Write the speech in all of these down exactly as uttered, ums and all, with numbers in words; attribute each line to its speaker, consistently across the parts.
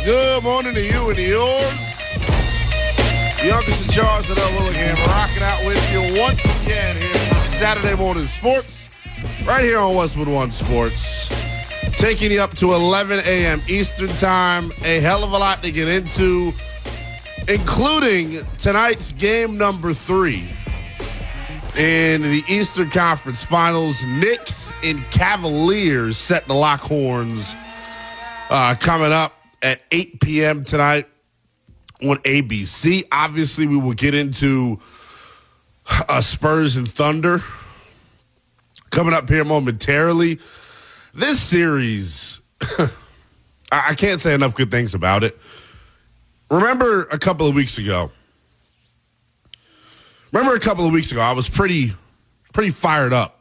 Speaker 1: Good morning to you and to yours. The youngest in charge of L. Willingham rocking out with you once again here for Saturday Morning Sports, right here on Westwood One Sports. Taking you up to eleven a.m. Eastern Time. A hell of a lot to get into, including tonight's game number three in the Eastern Conference Finals. Knicks and Cavaliers set the lock horns uh, coming up at eight p.m. tonight on A B C. Obviously, we will get into uh, Spurs and Thunder coming up here momentarily. This series, I can't say enough good things about it. Remember a couple of weeks ago, remember a couple of weeks ago, I was pretty, pretty fired up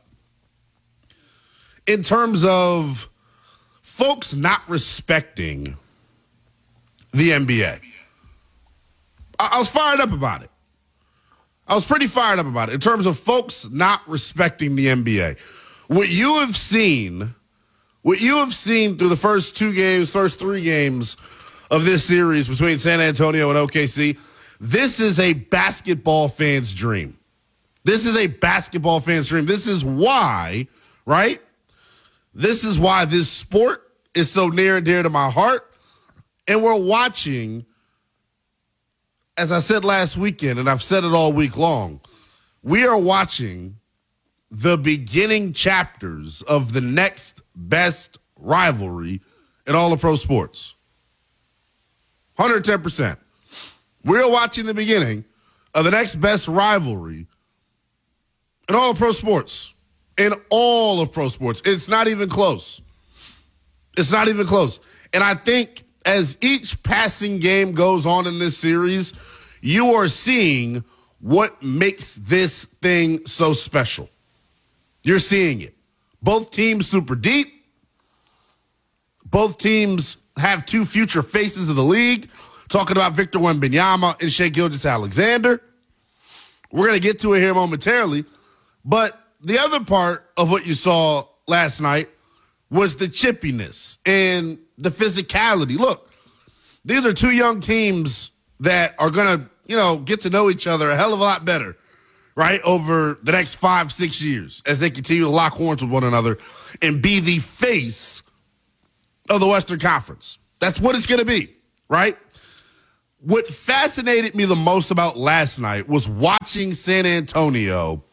Speaker 1: in terms of folks not respecting the N B A. I was fired up about it. I was pretty fired up about it in terms of folks not respecting the N B A. What you have seen, what you have seen through the first two games, first three games of this series between San Antonio and O K C, this is a basketball fan's dream. This is a basketball fan's dream. This is why, right? This is why this sport is so near and dear to my heart. And we're watching, as I said last weekend, and I've said it all week long, we are watching the beginning chapters of the next best rivalry in all of pro sports. one hundred ten percent. We're watching the beginning of the next best rivalry in all of pro sports. In all of pro sports. It's not even close. It's not even close. And I think as each passing game goes on in this series, you are seeing what makes this thing so special. You're seeing it. Both teams super deep. Both teams have two future faces of the league. Talking about Victor Wembanyama and Shai Gilgeous-Alexander. We're going to get to it here momentarily. But the other part of what you saw last night was the chippiness and the physicality. Look, these are two young teams that are going to, you know, get to know each other a hell of a lot better, right, over the next five, six years as they continue to lock horns with one another and be the face of the Western Conference. That's what it's going to be, right? What fascinated me the most about last night was watching San Antonio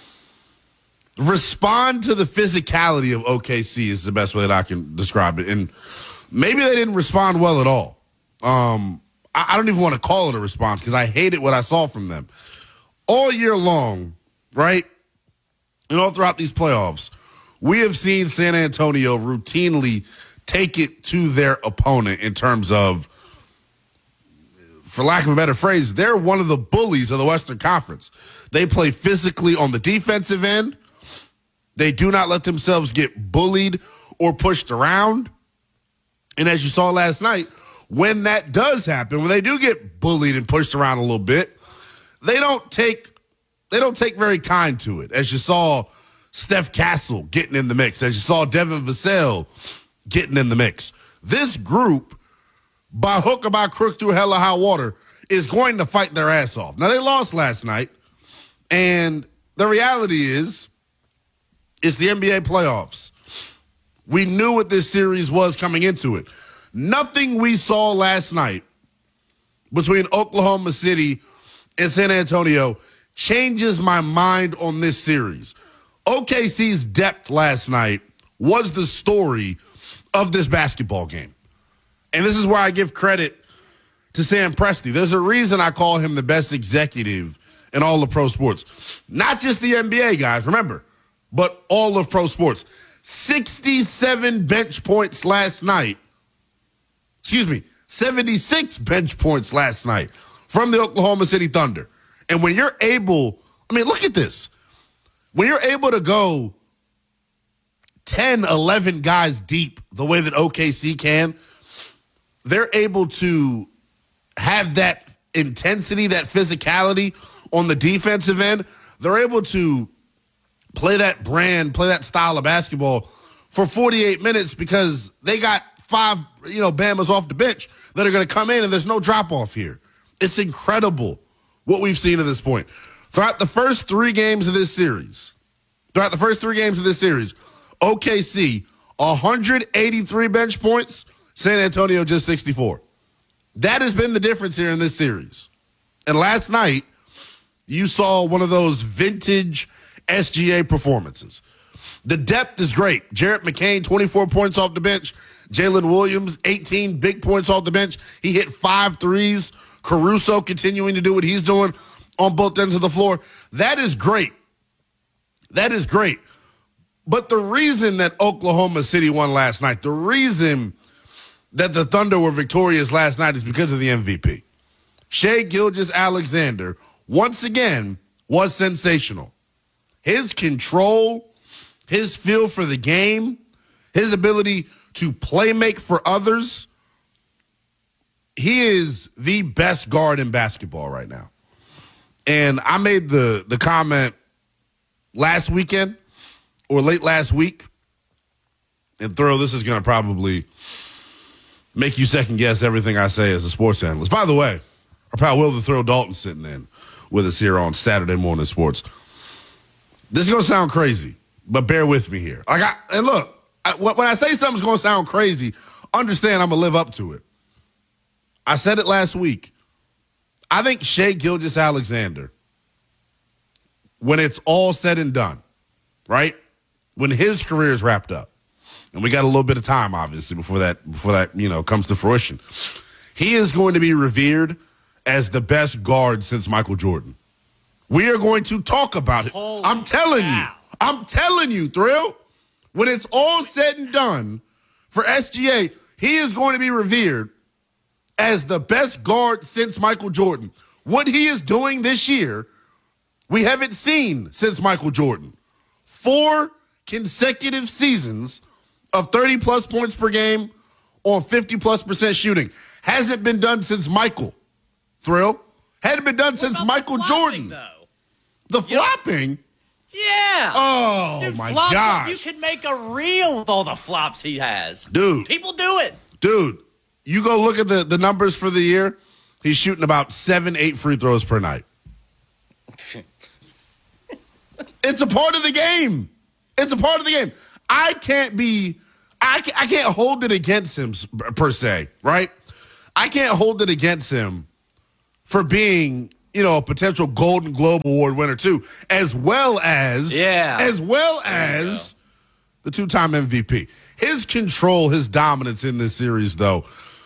Speaker 1: respond to the physicality of O K C is the best way that I can describe it. And maybe they didn't respond well at all. Um, I, I don't even want to call it a response because I hated what I saw from them. All year long, right, and all throughout these playoffs, we have seen San Antonio routinely take it to their opponent in terms of, for lack of a better phrase, they're one of the bullies of the Western Conference. They play physically on the defensive end. They do not let themselves get bullied or pushed around. And as you saw last night, when that does happen, when they do get bullied and pushed around a little bit, they don't take they don't take very kind to it. As you saw Steph Castle getting in the mix, as you saw Devin Vassell getting in the mix. This group, by hook or by crook through hell or high water, is going to fight their ass off. Now, they lost last night, and the reality is, it's the N B A playoffs. We knew what this series was coming into it. Nothing we saw last night between Oklahoma City and San Antonio changes my mind on this series. O K C's depth last night was the story of this basketball game. And this is where I give credit to Sam Presti. There's a reason I call him the best executive in all of pro sports. Not just the N B A, guys, remember, but all of pro sports. sixty-seven bench points last night. Excuse me, seventy-six bench points last night from the Oklahoma City Thunder. And when you're able, I mean, look at this. When you're able to go ten, eleven guys deep the way that O K C can, they're able to have that intensity, that physicality on the defensive end. They're able to play that brand, play that style of basketball for forty-eight minutes because they got five, you know, Bamas off the bench that are going to come in, and there's no drop-off here. It's incredible what we've seen at this point. Throughout the first three games of this series, throughout the first three games of this series, O K C, one hundred eighty-three bench points, San Antonio just sixty-four. That has been the difference here in this series. And last night, you saw one of those vintage S G A performances. The depth is great. Jarrett McCain, twenty-four points off the bench. Jalen Williams, eighteen big points off the bench. He hit five threes. Caruso continuing to do what he's doing on both ends of the floor. That is great. That is great. But the reason that Oklahoma City won last night, the reason that the Thunder were victorious last night is because of the M V P. Shai Gilgeous-Alexander, once again, was sensational. His control, his feel for the game, his ability to play make for others, he is the best guard in basketball right now. And I made the, the comment last weekend or late last week, and Thurl, this is going to probably make you second guess everything I say as a sports analyst. By the way, our pal Will the Thurl Dalton sitting in with us here on Saturday Morning Sports. This is going to sound crazy, but bear with me here. Like I, and look, I, when I say something's going to sound crazy, understand I'm going to live up to it. I said it last week. I think Shai Gilgeous-Alexander, when it's all said and done, right, when his career is wrapped up, and we got a little bit of time, obviously, before that, before that, you know, comes to fruition, he is going to be revered as the best guard since Michael Jordan. We are going to talk about it.
Speaker 2: Holy
Speaker 1: I'm telling
Speaker 2: cow.
Speaker 1: you. I'm telling you, Thrill. When it's all said and done for S G A, he is going to be revered as the best guard since Michael Jordan. What he is doing this year, we haven't seen since Michael Jordan. Four consecutive seasons of thirty-plus points per game on fifty-plus percent shooting. Hasn't been done since Michael. Thrill. Hadn't been done
Speaker 2: What
Speaker 1: since
Speaker 2: about
Speaker 1: Michael
Speaker 2: the flopping,
Speaker 1: Jordan.
Speaker 2: though?
Speaker 1: The flopping?
Speaker 2: Yeah.
Speaker 1: Oh,
Speaker 2: Dude,
Speaker 1: my
Speaker 2: flops,
Speaker 1: gosh.
Speaker 2: You can make a reel with all the flops he has.
Speaker 1: Dude.
Speaker 2: People do it.
Speaker 1: Dude, you go look at the, the numbers for the year. He's shooting about seven, eight free throws per night. It's a part of the game. It's a part of the game. I can't be, I can't, I can't hold it against him per se, right? I can't hold it against him for being, you know, a potential Golden Globe Award winner too, as well as,
Speaker 2: yeah.
Speaker 1: as well as the two-time M V P. His control, his dominance in this series, though,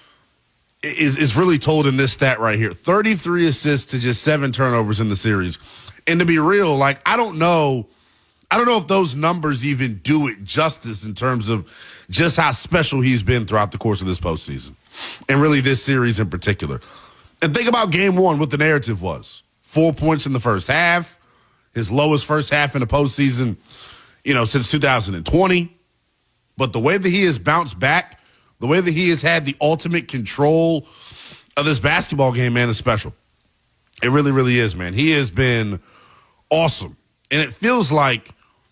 Speaker 1: is, is really told in this stat right here. thirty-three assists to just seven turnovers in the series. And to be real, like, I don't know, I don't know if those numbers even do it justice in terms of just how special he's been throughout the course of this postseason. And really this series in particular. And think about game one, what the narrative was. Four points in the first half, his lowest first half in the postseason, you know, since two thousand twenty. But the way that he has bounced back, the way that he has had the ultimate control of this basketball game, man, is special. It really, really is, man. He has been awesome. And it feels like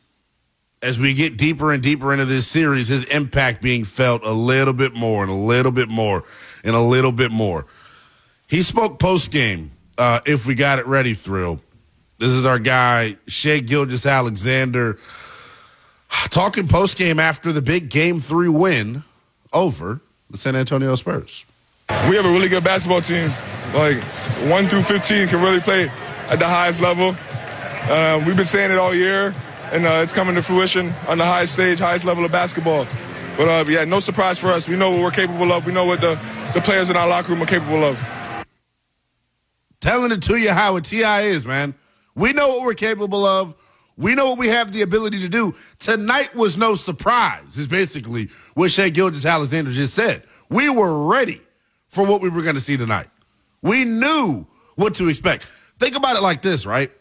Speaker 1: as we get deeper and deeper into this series, his impact being felt a little bit more and a little bit more and a little bit more. He spoke post-game, uh, if we got it ready, Thrill. This is our guy, Shai Gilgeous-Alexander, talking post-game after the big Game three win over the San Antonio Spurs.
Speaker 3: We have a really good basketball team. Like, one through fifteen can really play at the highest level. Uh, we've been saying it all year, and uh, it's coming to fruition on the highest stage, highest level of basketball. But, uh, yeah, no surprise for us. We know what we're capable of. We know what the, the players in our locker room are capable of.
Speaker 1: Telling it to you how a T I is, man. We know what we're capable of. We know what we have the ability to do. Tonight was no surprise, is basically what Shai Gilgeous-Alexander just said. We were ready for what we were going to see tonight. We knew what to expect. Think about it like this, right?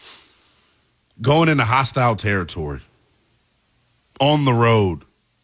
Speaker 1: Going into hostile territory, on the road.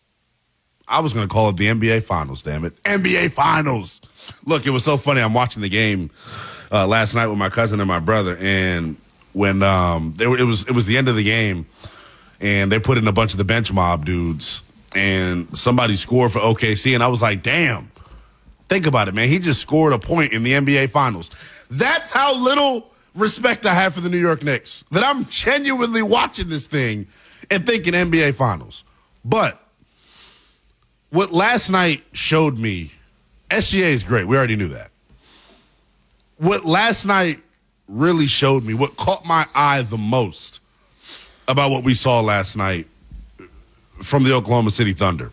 Speaker 1: I was going to call it the N B A Finals, damn it. N B A Finals. Look, it was so funny. I'm watching the game uh, last night with my cousin and my brother, and when um, they were, it was it was the end of the game, and they put in a bunch of the bench mob dudes and somebody scored for O K C, and I was like, damn, think about it, man. He just scored a point in the N B A Finals. That's how little respect I have for the New York Knicks, that I'm genuinely watching this thing and thinking N B A Finals. But what last night showed me, S G A is great. We already knew that. What last night really showed me, what caught my eye the most about what we saw last night from the Oklahoma City Thunder,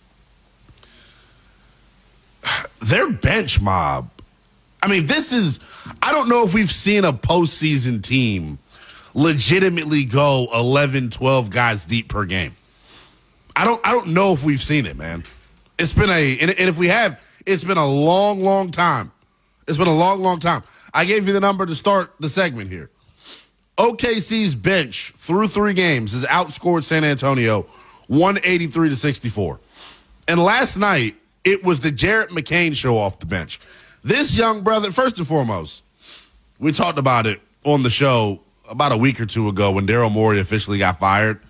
Speaker 1: their bench mob. I mean, this is, I don't know if we've seen a postseason team legitimately go eleven, twelve guys deep per game. I don't I don't know if we've seen it, man. It's been a, and, and if we have, it's been a long, long time. It's been a long, long time. I gave you the number to start the segment here. O K C's bench through three games has outscored San Antonio one eighty-three to sixty-four. And last night, it was the Jared McCain show off the bench. This young brother, first and foremost, we talked about it on the show about a week or two ago when Daryl Morey officially got fired.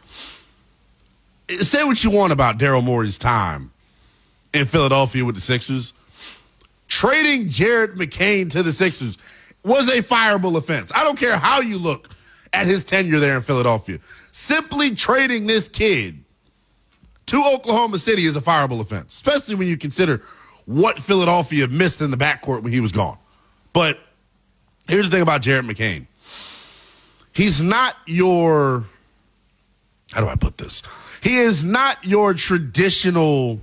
Speaker 1: Say what you want about Daryl Morey's time in Philadelphia with the Sixers. Trading Jared McCain to the Sixers was a fireable offense. I don't care how you look at his tenure there in Philadelphia. Simply trading this kid to Oklahoma City is a fireable offense, especially when you consider what Philadelphia missed in the backcourt when he was gone. But here's the thing about Jared McCain. He's not your, how do I put this? He is not your traditional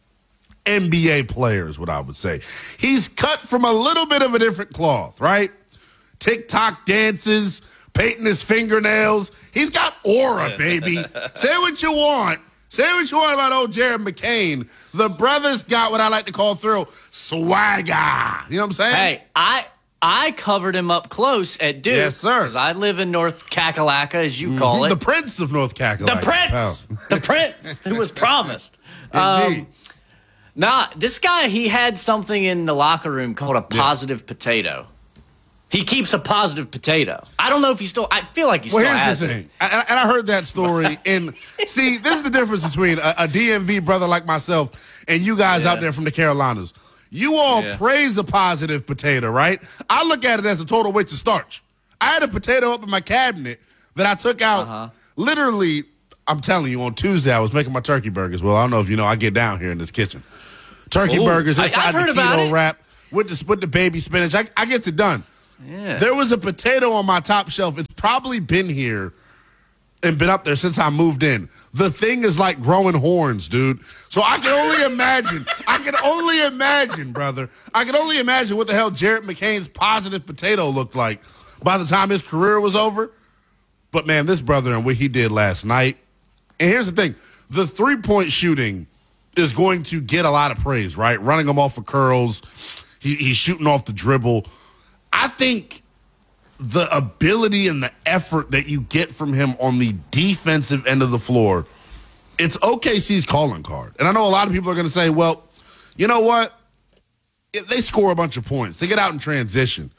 Speaker 1: N B A player is what I would say. He's cut from a little bit of a different cloth, right? TikTok dances, painting his fingernails. He's got aura, baby. Say what you want. Say what you want about old Jared McCain. The brother's got what I like to call through swagger. You know what I'm saying?
Speaker 2: Hey, I I covered him up close at Duke.
Speaker 1: Yes, sir.
Speaker 2: Because I live in North Kakalaka, as you call
Speaker 1: Mm-hmm.
Speaker 2: it.
Speaker 1: The Prince of North Kakalaka.
Speaker 2: The Prince.
Speaker 1: Oh.
Speaker 2: The Prince who was promised.
Speaker 1: Indeed.
Speaker 2: Um, nah, this guy, he had something in the locker room called a positive yeah. potato. He keeps a positive potato. I don't know if he still, I feel like he
Speaker 1: well,
Speaker 2: still
Speaker 1: has
Speaker 2: Well,
Speaker 1: here's
Speaker 2: has
Speaker 1: the thing. I, and I heard that story. And see, this is the difference between a, a D M V brother like myself and you guys yeah. out there from the Carolinas. You all yeah. praise a positive potato, right? I look at it as a total waste of starch. I had a potato up in my cabinet that I took out uh-huh. literally, I'm telling you, on Tuesday I was making my turkey burgers. Well, I don't know if you know, I get down here in this kitchen. Turkey Ooh, burgers inside the keto wrap with the, with the baby spinach. I, I get it done. Yeah. There was a potato on my top shelf. It's probably been here and been up there since I moved in. The thing is like growing horns, dude. So I can only imagine. I can only imagine, brother. I can only imagine what the hell Jared McCain's positive potato looked like by the time his career was over. But, man, this brother and what he did last night. And here's the thing. The three-point shooting is going to get a lot of praise, right? Running him off of curls. He, he's shooting off the dribble. I think the ability and the effort that you get from him on the defensive end of the floor, it's O K C's calling card. And I know a lot of people are going to say, well, you know what? If they score a bunch of points. They get out in transition.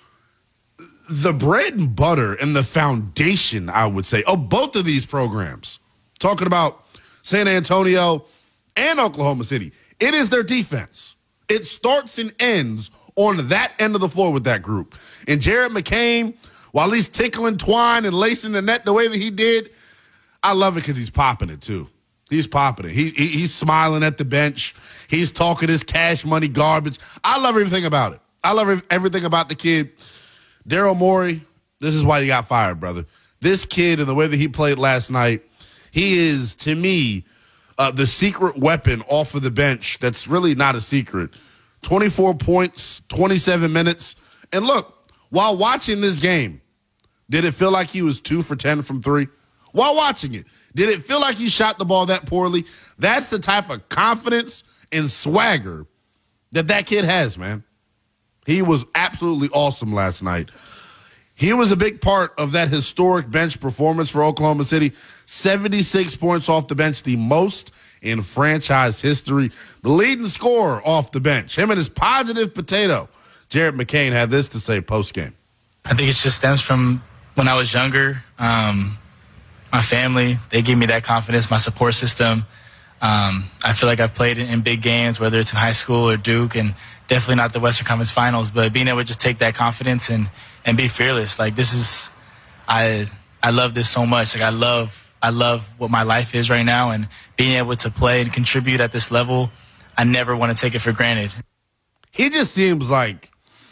Speaker 1: The bread and butter and the foundation, I would say, of both of these programs, talking about San Antonio and Oklahoma City, it is their defense. It starts and ends on that end of the floor with that group. And Jared McCain, while he's tickling twine and lacing the net the way that he did, I love it because he's popping it too. He's popping it. He, he He's smiling at the bench. He's talking his cash money garbage. I love everything about it. I love everything about the kid. Daryl Morey, this is why he got fired, brother. This kid and the way that he played last night, he is, to me, uh, the secret weapon off of the bench that's really not a secret. twenty-four points, twenty-seven minutes. And look, while watching this game, did it feel like he was two for ten from three? While watching it, did it feel like he shot the ball that poorly? That's the type of confidence and swagger that that kid has, man. He was absolutely awesome last night. He was a big part of that historic bench performance for Oklahoma City. seventy-six points off the bench, the most in franchise history. The leading scorer off the bench, him and his positive potato. Jared McCain had this to say post-game.
Speaker 4: I think it just stems from when I was younger. Um, my family, they gave me that confidence, my support system. Um, I feel like I've played in, in big games, whether it's in high school or Duke, and definitely not the Western Conference Finals. But being able to just take that confidence and, and be fearless, like this is, I I love this so much. Like I love I love what my life is right now, and being able to play and contribute at this level, I never want to take it for granted.
Speaker 1: He just seems like,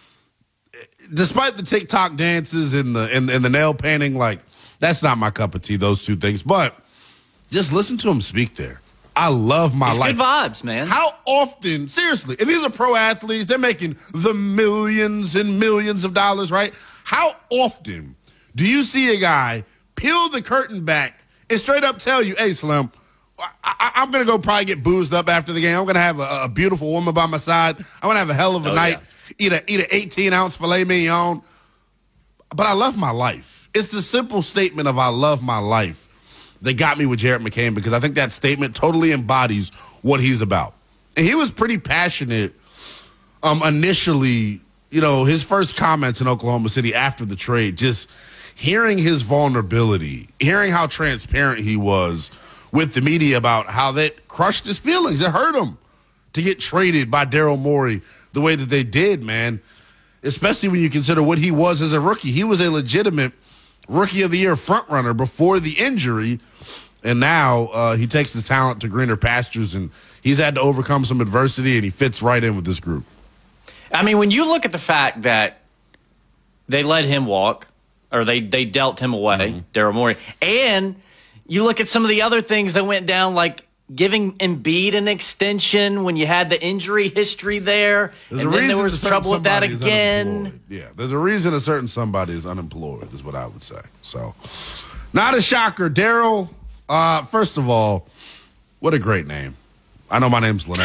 Speaker 1: despite the TikTok dances and the and, and the nail painting, like that's not my cup of tea. Those two things, but just listen to him speak there. I love my
Speaker 2: it's
Speaker 1: life.
Speaker 2: Good vibes, man.
Speaker 1: How often, seriously, and these are pro athletes, they're making the millions and millions of dollars, right? How often do you see a guy peel the curtain back and straight up tell you, hey, Slim, I, I, I'm going to go probably get boozed up after the game. I'm going to have a, a beautiful woman by my side. I'm going to have a hell of a
Speaker 2: oh,
Speaker 1: night,
Speaker 2: yeah.
Speaker 1: eat a eat an eighteen-ounce filet mignon. But I love my life. It's the simple statement of I love my life that got me with Jarrett McCain, because I think that statement totally embodies what he's about. And he was pretty passionate um, initially, you know, his first comments in Oklahoma City after the trade, just hearing his vulnerability, hearing how transparent he was with the media about how that crushed his feelings. It hurt him to get traded by Daryl Morey the way that they did, man, especially when you consider what he was as a rookie. He was a legitimate Rookie of the Year frontrunner before the injury, and now uh, he takes his talent to greener pastures, and he's had to overcome some adversity, and he fits right in with this group.
Speaker 2: I mean, when you look at the fact that they let him walk, or they, they dealt him away, mm-hmm. Daryl Morey, and you look at some of the other things that went down, like giving Embiid an extension when you had the injury history there,
Speaker 1: there's
Speaker 2: and then there was trouble with that again.
Speaker 1: Yeah, there's a reason a certain somebody is unemployed, is what I would say. So, not a shocker. Daryl, uh, first of all, what a great name. I know my name's Linnell.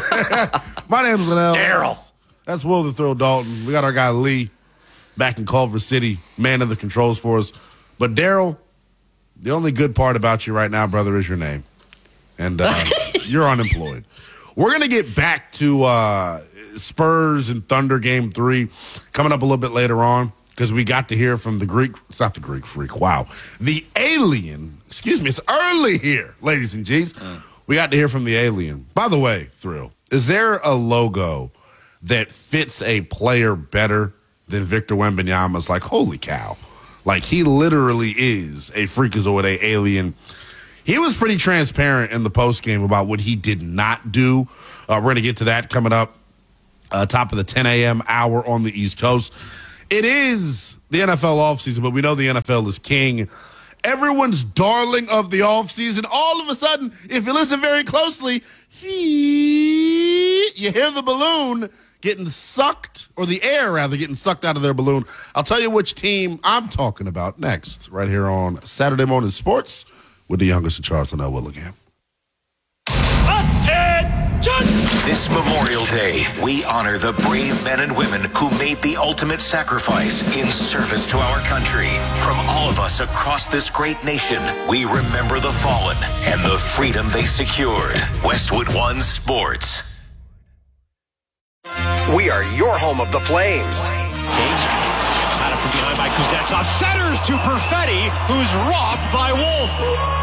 Speaker 1: My name's Linnell.
Speaker 2: Daryl.
Speaker 1: That's Will the Thrill Dalton. We got our guy Lee back in Culver City, man of the controls for us. But Daryl, the only good part about you right now, brother, is your name. And uh, you're unemployed. We're going to get back to uh, Spurs and Thunder game three coming up a little bit later on, because we got to hear from the Greek, it's not the Greek freak, wow. The alien, excuse me, it's early here, ladies and G's. Mm. We got to hear from the alien. By the way, Thrill, is there a logo that fits a player better than Victor Wembanyama's? Like, holy cow. Like, he literally is a freakazoid, a alien. He was pretty transparent in the postgame about what he did not do. Uh, we're going to get to that coming up uh, top of the ten a.m. hour on the East Coast. It is the N F L offseason, but we know the N F L is king. Everyone's darling of the offseason. All of a sudden, if you listen very closely, you hear the balloon getting sucked, or the air, rather, getting sucked out of their balloon. I'll tell you which team I'm talking about next, right here on Saturday Morning Sports with the youngest of Charles Linnell Willingham.
Speaker 5: This Memorial Day, we honor the brave men and women who made the ultimate sacrifice in service to our country. From all of us across this great nation, we remember the fallen and the freedom they secured. Westwood One Sports.
Speaker 6: We are your home of the Flames.
Speaker 7: Out from behind by Kuznetsov. Centers to Perfetti, who's robbed by Wolf.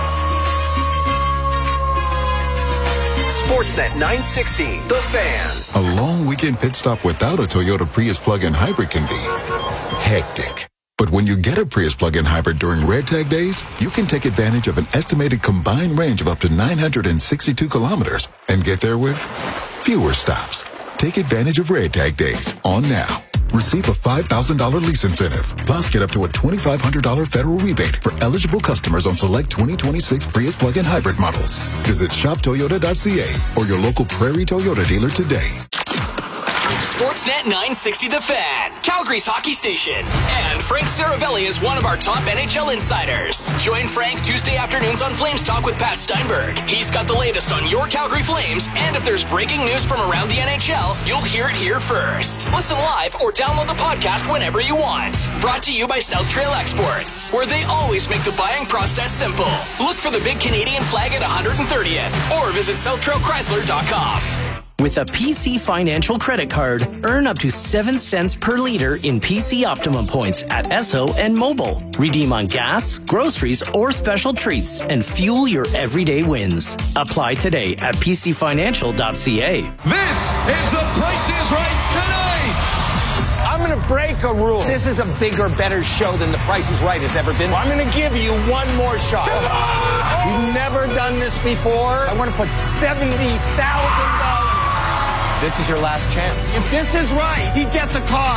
Speaker 6: Sportsnet nine sixty, The Fan.
Speaker 8: A long weekend pit stop without a Toyota Prius plug-in hybrid can be hectic. But when you get a Prius plug-in hybrid during Red Tag days, you can take advantage of an estimated combined range of up to nine hundred sixty-two kilometers and get there with fewer stops. Take advantage of Red Tag days on now. Receive a five thousand dollars lease incentive. Plus, get up to a twenty-five hundred dollars federal rebate for eligible customers on select twenty twenty-six Prius plug-in hybrid models. Visit shop toyota dot c a or your local Prairie Toyota dealer today.
Speaker 9: Sportsnet nine sixty The Fan, Calgary's hockey station. And Frank Saravelli is one of our top N H L insiders. Join Frank Tuesday afternoons on Flames Talk with Pat Steinberg. He's got the latest on your Calgary Flames, and if there's breaking news from around the N H L, you'll hear it here first. Listen live or download the podcast whenever you want. Brought to you by South Trail Exports, where they always make the buying process simple. Look for the big Canadian flag at one hundred thirtieth or visit south trail chrysler dot com.
Speaker 10: With a P C Financial credit card, earn up to seven cents per liter in P C Optimum points at Esso and Mobile. Redeem on gas, groceries, or special treats and fuel your everyday wins. Apply today at p c financial dot c a.
Speaker 11: This is The Price is Right tonight. I'm going to break a rule. This is a bigger, better show than The Price is Right has ever been. I'm going to give you one more shot. We've never done this before. I want to put seventy thousand dollars. This is your last chance. If this is right, he gets a car.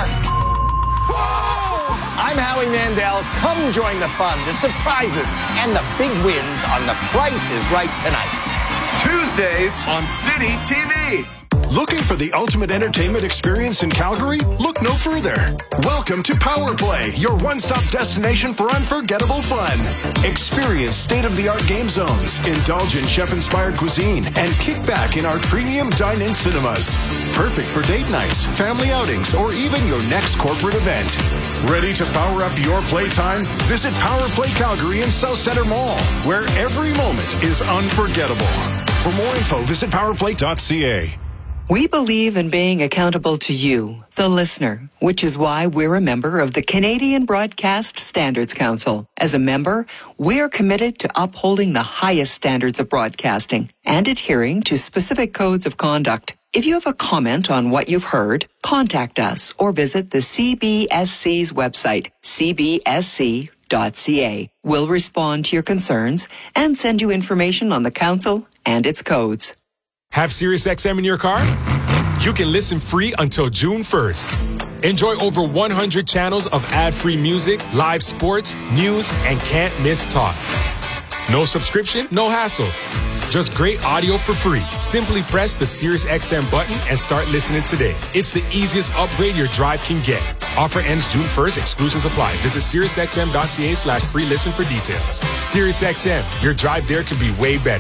Speaker 11: Whoa! I'm Howie Mandel. Come join the fun, the surprises, and the big wins on The Price is Right tonight.
Speaker 12: Tuesdays on City T V.
Speaker 13: Looking for the ultimate entertainment experience in Calgary? Look no further. Welcome to Power Play, your one-stop destination for unforgettable fun. Experience state-of-the-art game zones, indulge in chef-inspired cuisine, and kick back in our premium dine-in cinemas. Perfect for date nights, family outings, or even your next corporate event. Ready to power up your playtime? Visit Power Play Calgary in South Centre Mall, where every moment is unforgettable. For more info, visit power play dot c a.
Speaker 14: We believe in being accountable to you, the listener, which is why we're a member of the Canadian Broadcast Standards Council. As a member, we're committed to upholding the highest standards of broadcasting and adhering to specific codes of conduct. If you have a comment on what you've heard, contact us or visit the C B S C's website, c b s c dot c a. We'll respond to your concerns and send you information on the council and its codes.
Speaker 15: Have SiriusXM in your car? You can listen free until June first. Enjoy over one hundred channels of ad-free music, live sports, news, and can't-miss talk. No subscription, no hassle. Just great audio for free. Simply press the SiriusXM button and start listening today. It's the easiest upgrade your drive can get. Offer ends June first. Exclusions apply. Visit SiriusXM dot c a slash free listen for details. SiriusXM, your drive there can be way better.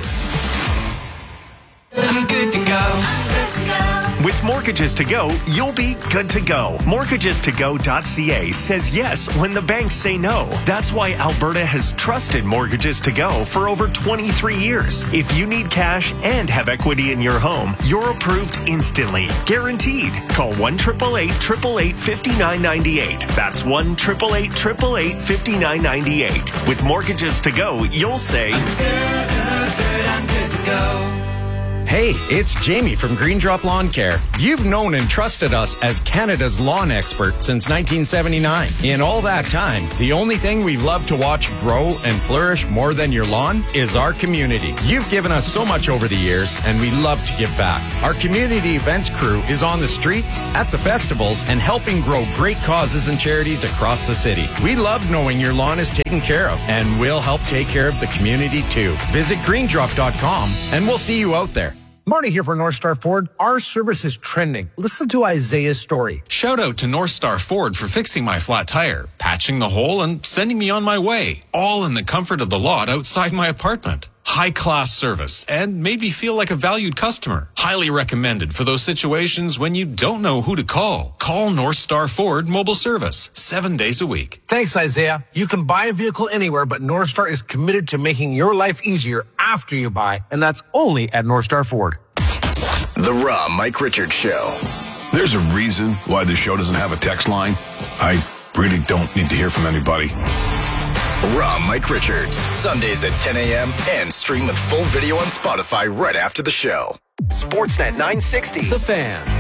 Speaker 16: I'm good to go. With Mortgages to Go, you'll be good to go. Mortgages to go dot c a says yes when the banks say no. That's why Alberta has trusted Mortgages to Go for over twenty-three years. If you need cash and have equity in your home, you're approved instantly. Guaranteed. Call one eight eight eight, eight eight eight, five nine nine eight. That's one eight eight eight, eight eight eight, five nine nine eight. With Mortgages to Go, you'll say, I'm good, good, I'm good to go.
Speaker 17: Hey, it's Jamie from Green Drop Lawn Care. You've known and trusted us as Canada's lawn expert since nineteen seventy-nine. In all that time, the only thing we've loved to watch grow and flourish more than your lawn is our community. You've given us so much over the years, and we love to give back. Our community events crew is on the streets, at the festivals, and helping grow great causes and charities across the city. We love knowing your lawn is taken care of, and we'll help take care of the community too. Visit green drop dot com, and we'll see you out there.
Speaker 18: Marty here for North Star Ford. Our service is trending. Listen to Isaiah's story.
Speaker 19: Shout out to North Star Ford for fixing my flat tire, patching the hole, and sending me on my way. All in the comfort of the lot outside my apartment. High-class service and made me feel like a valued customer. Highly recommended for those situations when you don't know who to call. Call North Star Ford Mobile Service, seven days a week.
Speaker 18: Thanks, Isaiah. You can buy a vehicle anywhere, but North Star is committed to making your life easier after you buy, and that's only at North Star Ford.
Speaker 6: The Raw Mike Richards Show.
Speaker 20: There's a reason why the show doesn't have a text line. I really don't need to hear from anybody.
Speaker 6: Raw Mike Richards, Sundays at ten a.m. and stream with full video on Spotify right after the show. Sportsnet nine sixty. The Fan.